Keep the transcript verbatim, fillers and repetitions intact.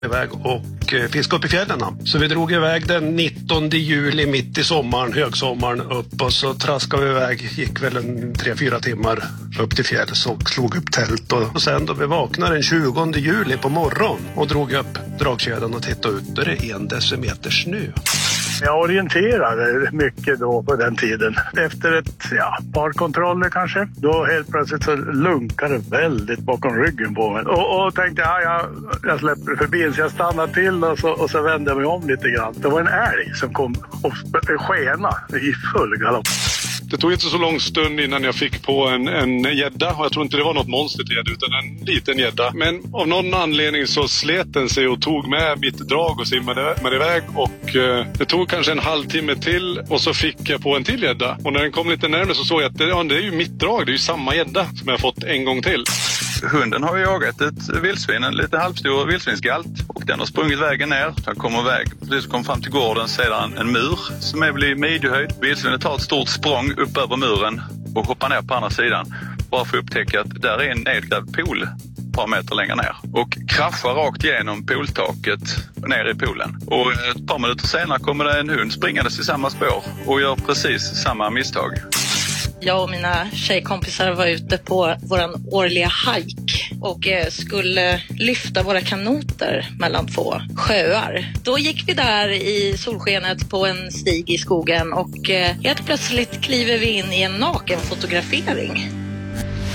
iväg och eh, fiska upp i fjällen. Så vi drog iväg den nittonde juli mitt i sommaren, högsommaren upp, och så traskade vi iväg, gick väl en tre, fyra timmar upp till fjälls och slog upp tält, och, och sen då vi vaknade den tjugonde juli på morgon och drog upp dragkedjan och tittade ut, där det är en decimeter snö. Jag orienterade mycket då på den tiden. Efter ett ja, par kontroller kanske. Då helt plötsligt så lunkade det väldigt bakom ryggen på mig. Och, och tänkte ja, jag, jag släpper förbi, så jag stannade till och så, och så vände jag mig om lite grann. Det var en älg som kom och skena i full galopp. Det tog inte så lång stund innan jag fick på en, en gädda. Och jag tror inte det var något monstergädda utan en liten gädda. Men av någon anledning så slet den sig och tog med mitt drag och simmade med iväg. Och eh, det tog kanske en halvtimme till och så fick jag på en till gädda. Och när den kom lite närmare så såg jag att det, ja, det är ju mitt drag. Det är ju samma gädda som jag fått en gång till. Hunden har jagat ett vildsvin, en lite halvstor vildsvinsgalt, och den har sprungit vägen ner. Den kommer iväg, precis kom fram till gården, sedan en mur som är väl i midjehöjd. Vildsvinet tar ett stort språng upp över muren och hoppar ner på andra sidan. Bara för att upptäcka att där är en nedgrävd pool ett par meter längre ner. Och kraschar rakt igenom pooltaket ner i poolen. Och ett par minuter senare kommer det en hund springandes i samma spår och gör precis samma misstag. Jag och mina tjejkompisar var ute på våran årliga hike och skulle lyfta våra kanoter mellan två sjöar. Då gick vi där i solskenet på en stig i skogen och helt plötsligt kliver vi in i en nakenfotografering.